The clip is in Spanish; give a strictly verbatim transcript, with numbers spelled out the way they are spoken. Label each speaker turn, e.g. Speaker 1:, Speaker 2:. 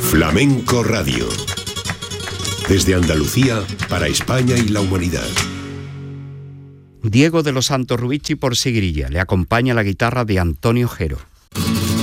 Speaker 1: Flamenco Radio. Desde Andalucía para España y la humanidad.
Speaker 2: Diego de los Santos Rubici por Sigrilla. Le acompaña la guitarra de Antonio Gero.